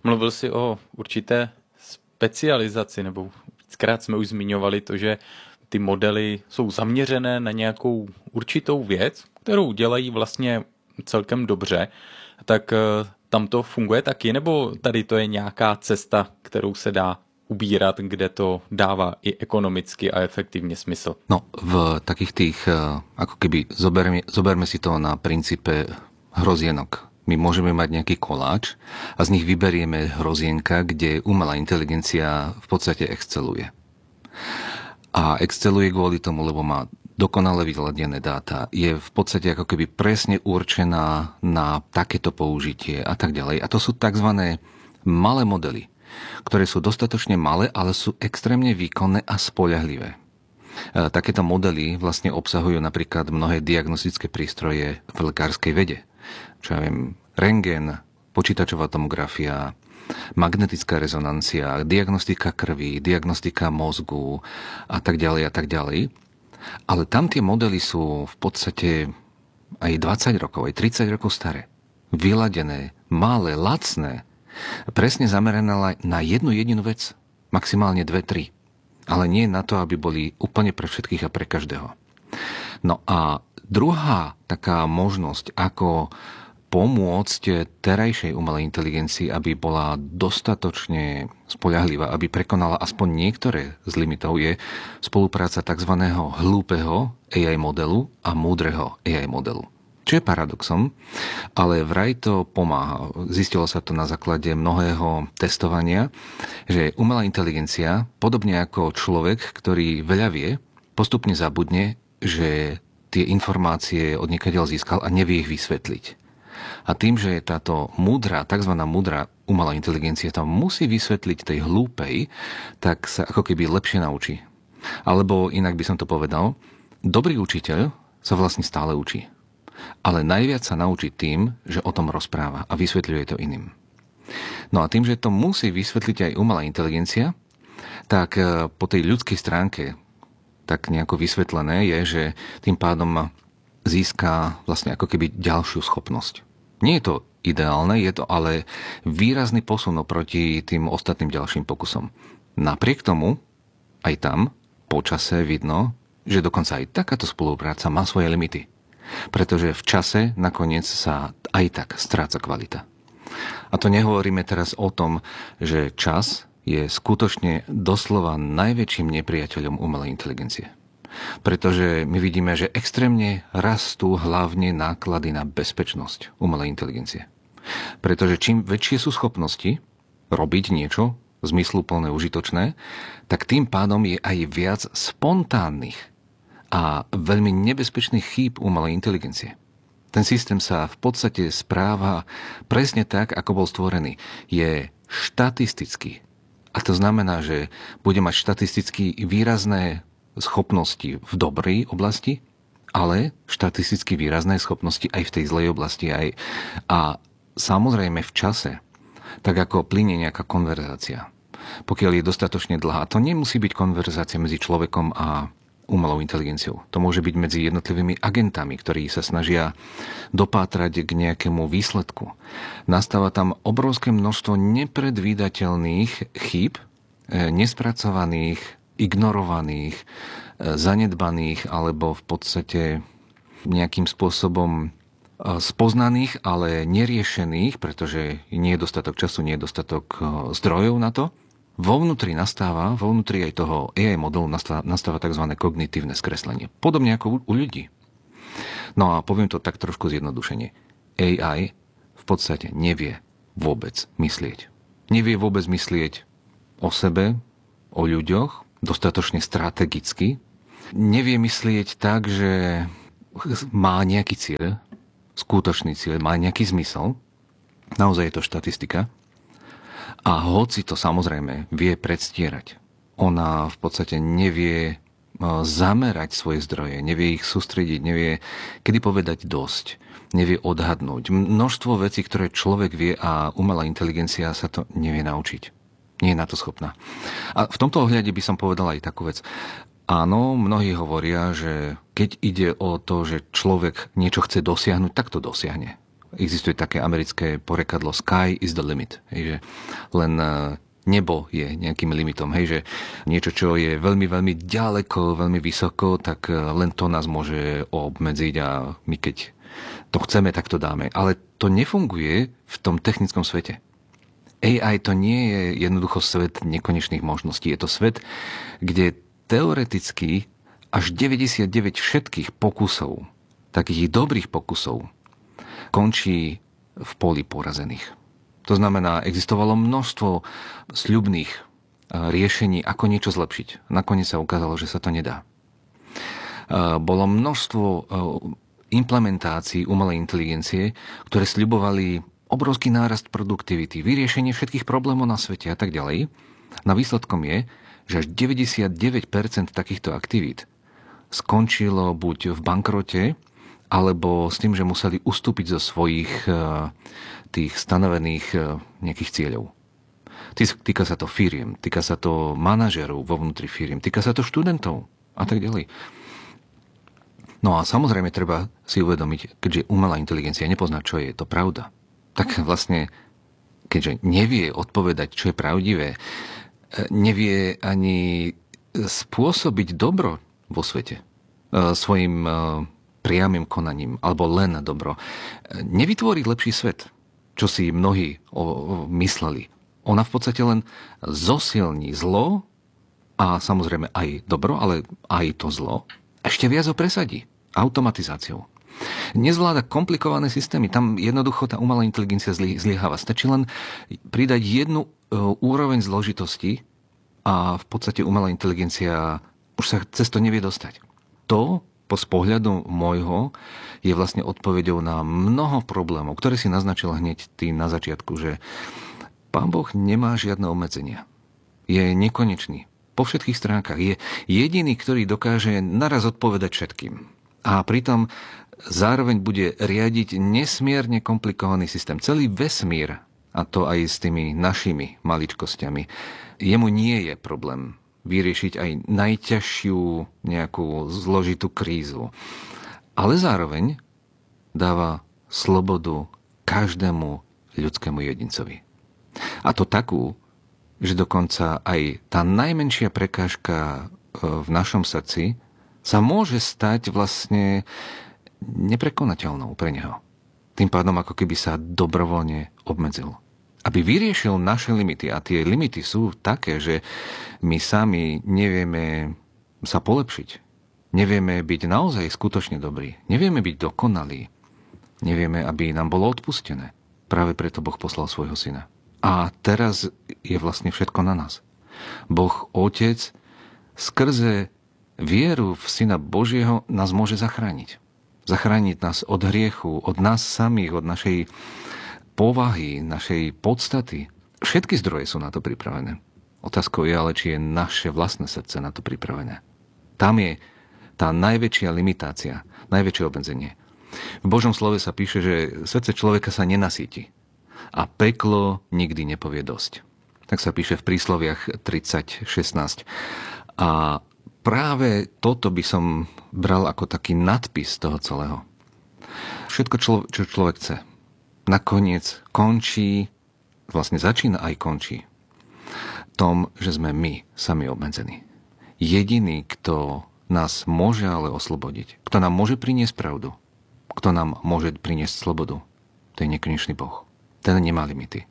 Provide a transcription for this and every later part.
Mluvil jsi o určité specializaci, nebo víckrát jsme už zmiňovali to, že ty modely jsou zaměřené na nějakou určitou věc, kterou dělají vlastně celkem dobře. Tak tam to funguje taky, nebo tady to je nějaká cesta, kterou se dá ubírat, kde to dává i ekonomicky a efektivně smysl? No, v takých tých, ako keby, zoberme si to na princípe hrozienok. My môžeme mať nejaký koláč a z nich vyberieme hrozienka, kde umelá inteligencia v podstate exceluje. A exceluje kvôli tomu, lebo má dokonale vyladené dáta, je v podstate ako keby presne určená na takéto použitie a tak ďalej. A to sú tzv. Malé modely, ktoré sú dostatočne malé, ale sú extrémne výkonné a spoľahlivé. Takéto modely vlastne obsahujú napríklad mnohé diagnostické prístroje v lekárskej vede. Čo ja viem, rentgen, počítačová tomografia, magnetická rezonancia, diagnostika krvi, diagnostika mozgu a tak ďalej a tak ďalej. Ale tam tie modely sú v podstate aj 20 rokov, aj 30 rokov staré. Vyladené, malé, lacné, presne zamerané na jednu jedinú vec, maximálne 2-3. Ale nie na to, aby boli úplne pre všetkých a pre každého. No a druhá taká možnosť, ako pomôcť terajšej umelej inteligencii, aby bola dostatočne spoľahlivá, aby prekonala aspoň niektoré z limitov, je spolupráca tzv. Hlúpeho AI modelu a múdreho AI modelu. Čo je paradoxom, ale vraj to pomáha. Zistilo sa to na základe mnohého testovania, že umelá inteligencia, podobne ako človek, ktorý veľa vie, postupne zabudne, že tie informácie odniekaďaľ získal a nevie ich vysvetliť. A tým, že je táto múdra, tzv. Múdra umelá inteligencia tam musí vysvetliť tej hlúpej, tak sa ako keby lepšie naučí. Alebo inak by som to povedal, dobrý učiteľ sa vlastne stále učí. Ale najviac sa naučí tým, že o tom rozpráva a vysvetľuje to iným. No a tým, že to musí vysvetliť aj umelá inteligencia, tak po tej ľudskej stránke tak nejako vysvetlené je, že tým pádom získa vlastne ako keby ďalšiu schopnosť. Nie je to ideálne, je to ale výrazný posun oproti tým ostatným ďalším pokusom. Napriek tomu, aj tam po čase vidno, že dokonca aj takáto spolupráca má svoje limity. Pretože v čase nakoniec sa aj tak stráca kvalita. A to nehovoríme teraz o tom, že čas je skutočne doslova najväčším nepriateľom umelej inteligencie. Pretože my vidíme, že extrémne rastú hlavne náklady na bezpečnosť umelej inteligencie. Pretože čím väčšie sú schopnosti robiť niečo zmysluplné, užitočné, tak tým pádom je aj viac spontánnych a veľmi nebezpečných chýb umelej inteligencie. Ten systém sa v podstate správa presne tak, ako bol stvorený. Je štatistický. A to znamená, že bude mať štatisticky výrazné schopnosti v dobrej oblasti, ale štatisticky výrazné schopnosti aj v tej zlej oblasti. A samozrejme v čase, tak ako plynie nejaká konverzácia. Pokiaľ je dostatočne dlhá, to nemusí byť konverzácia medzi človekom a umelou inteligenciou. To môže byť medzi jednotlivými agentami, ktorí sa snažia dopátrať k nejakému výsledku. Nastáva tam obrovské množstvo nepredvídateľných chýb, nespracovaných, ignorovaných, zanedbaných alebo v podstate nejakým spôsobom spoznaných, ale neriešených, pretože nie je dostatok času, nie je dostatok zdrojov na to. Vo vnútri aj toho AI modelu nastáva tzv. Kognitívne skreslenie. Podobne ako u ľudí. No a poviem to tak trošku zjednodušene. AI v podstate nevie vôbec myslieť. Nevie vôbec myslieť o sebe, o ľuďoch, dostatočne strategicky. Nevie myslieť tak, že má nejaký cieľ, skutočný cieľ, má nejaký zmysel. Naozaj je to štatistika. A hoci to samozrejme vie predstierať, ona v podstate nevie zamerať svoje zdroje, nevie ich sústrediť, nevie kedy povedať dosť, nevie odhadnúť. Množstvo vecí, ktoré človek vie a umelá inteligencia sa to nevie naučiť. Nie je na to schopná. A v tomto ohľade by som povedal aj takú vec. Áno, mnohí hovoria, že keď ide o to, že človek niečo chce dosiahnuť, tak to dosiahne. Existuje také americké porekadlo Sky is the limit. Hej, že len nebo je nejakým limitom. Hej, že niečo, čo je veľmi, veľmi ďaleko, veľmi vysoko, tak len to nás môže obmedziť a my keď to chceme, tak to dáme. Ale to nefunguje v tom technickom svete. AI to nie je jednoducho svet nekonečných možností. Je to svet, kde teoreticky až 99 všetkých pokusov, takých dobrých pokusov, končí v poli porazených. To znamená, existovalo množstvo sľubných riešení, ako niečo zlepšiť. Nakoniec sa ukázalo, že sa to nedá. Bolo množstvo implementácií umelej inteligencie, ktoré sľubovali obrovský nárast produktivity, vyriešenie všetkých problémov na svete a tak ďalej. No výsledkom je, že až 99% takýchto aktivít skončilo buď v bankrote, alebo s tým, že museli ustúpiť zo svojich tých stanovených nejakých cieľov. Týka sa to firiem, týka sa to manažerov vo vnútri firiem, týka sa to študentov a tak ďalej. No a samozrejme treba si uvedomiť, keďže umelá inteligencia nepozná, čo je to pravda, tak vlastne, keďže nevie odpovedať, čo je pravdivé, nevie ani spôsobiť dobro vo svete svojim priamym konaním, alebo len dobro. Nevytvorí lepší svet, čo si mnohí mysleli. Ona v podstate len zosilní zlo a samozrejme aj dobro, ale aj to zlo ešte viac ho presadí automatizáciou. Nezvláda komplikované systémy. Tam jednoducho tá umelá inteligencia zlyháva. Stačí len pridať jednu úroveň zložitosti a v podstate umelá inteligencia už sa cez to nevie dostať. To, z pohľadu môjho, je vlastne odpoveďou na mnoho problémov, ktoré si naznačil hneď ty na začiatku, že Pán Boh nemá žiadne obmedzenia. Je nekonečný. Po všetkých stránkach. Je jediný, ktorý dokáže naraz odpovedať všetkým. A pritom zároveň bude riadiť nesmierne komplikovaný systém. Celý vesmír, a to aj s tými našimi maličkosťami, jemu nie je problém vyriešiť aj najťažšiu nejakú zložitú krízu. Ale zároveň dáva slobodu každému ľudskému jedincovi. A to takú, že dokonca aj tá najmenšia prekážka v našom srdci sa môže stať vlastne neprekonateľnou pre neho. Tým pádom ako keby sa dobrovoľne obmedzil. Aby vyriešil naše limity. A tie limity sú také, že my sami nevieme sa polepšiť. Nevieme byť naozaj skutočne dobrí. Nevieme byť dokonalí. Nevieme, aby nám bolo odpustené. Práve preto Boh poslal svojho syna. A teraz je vlastne všetko na nás. Boh Otec skrze vieru v Syna Božieho nás môže zachrániť. Zachrániť nás od hriechu, od nás samých, od našej povahy, našej podstaty. Všetky zdroje sú na to pripravené. Otázkou je ale, či je naše vlastné srdce na to pripravené. Tam je tá najväčšia limitácia, najväčšie obmedzenie. V Božom slove sa píše, že srdce človeka sa nenasíti a peklo nikdy nepovie dosť. Tak sa píše v prísloviach 30:16. A práve toto by som bral ako taký nadpis toho celého. Všetko, čo človek chce, nakoniec končí, vlastne začína aj končí v tom, že sme my sami obmedzení. Jediný, kto nás môže ale oslobodiť, kto nám môže priniesť pravdu, kto nám môže priniesť slobodu, to je nekonečný Boh. Ten nemá limity.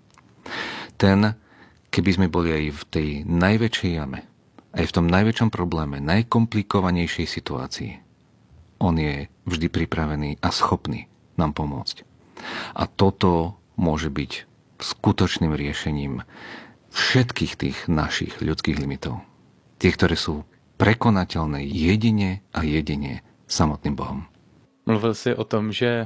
Ten, keby sme boli aj v tej najväčšej jame, aj v tom najväčšom probléme, najkomplikovanejšej situácii, on je vždy pripravený a schopný nám pomôcť. A toto môže byť skutočným riešením všetkých tých našich ľudských limitov. Tie, ktoré sú prekonateľné jedine a jedine samotným Bohom. Mluvil si o tom, že